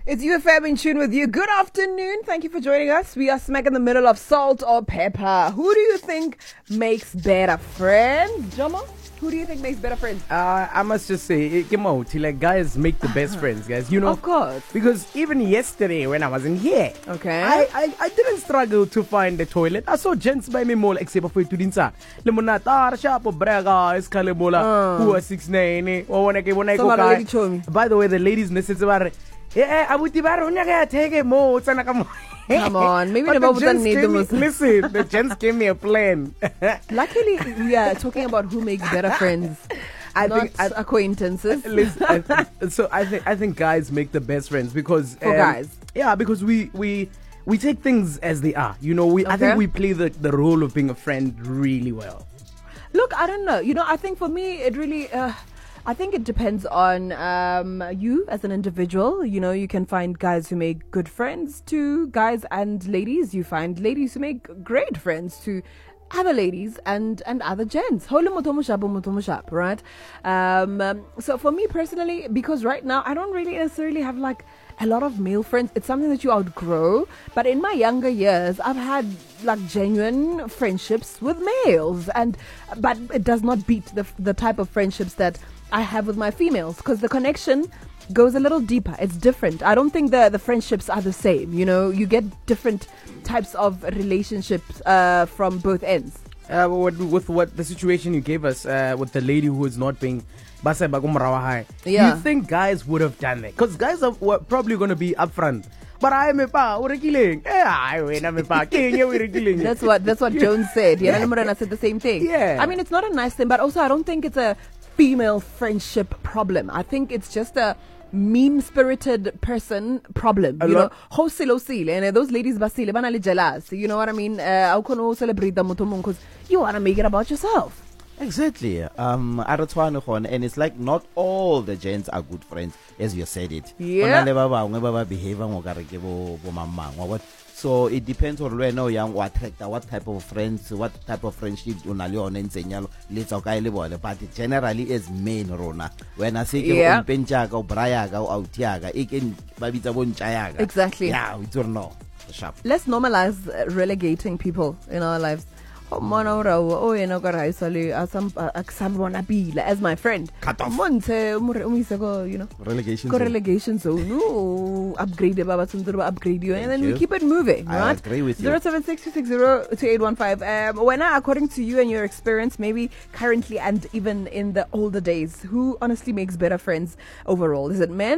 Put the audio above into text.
It's UFM in tune with you. Good afternoon. Thank you for joining us. We are smack in the middle of salt or pepper. Who do you think makes better friends? Jomo? Who do you think makes better friends? I must just say, like guys make the best friends, guys. You know, Of course. because even yesterday when I wasn't here, Okay. I didn't struggle to find the toilet. I saw gents by me more except for tudinsa. Lemonata, sharp brega, escalabola, who are 6'9", or Somebody lady told me. By the way, the ladies message about take it more. Come on, maybe But the the gents need the gave me- most. Listen, the gents gave me a plan. Luckily, we are talking about who makes better friends. Not acquaintances. Listen, I think guys make the best friends because For guys. yeah, because we take things as they are. You know, I Okay. think we play the role of being a friend really well. Look, I don't know. You know, I think for me, it really, I think it depends on you as an individual. You know, you can find guys who make good friends to guys and ladies. You find ladies who make great friends to other ladies and other gents. Right? So for me personally, because right now I don't really necessarily have like a lot of male friends. It's something that you outgrow. But in my younger years, I've had like genuine friendships with males, but it does not beat the type of friendships that I have with my females, because the connection goes a little deeper. It's different. I don't think the friendships are the same. You know, you get different types of relationships from both ends. With what the situation you gave us with the lady who is not being Yeah. you think guys would have done that? Because guys were probably going to be upfront. But I am a pa, we're killing. That's what Jones said. Yeah, Morena said the same thing. Yeah. I mean, it's not a nice thing, but also I don't think it's a female friendship problem. I think it's just a mean-spirited person problem. You know, and those ladies basile banale jealous. You know what I mean? How can you celebrate the motomon because you want to make it about yourself. Exactly. And it's like not all the gents are good friends, as you said it. Yeah. So it depends on where no young what type of friends, what type of friendship you let's but generally as men rona. When I say Yeah. Exactly. Yeah, we don't know. Sharp. Let's normalize relegating people in our lives. As my friend. Cut off. You know. Relegation. Relegation zone. No, upgrade upgrade you, and then we you. keep it moving. I Right? agree with you. 076-260-2815. When according to you and your experience, maybe currently and even in the older days, who honestly makes better friends overall? Is it men?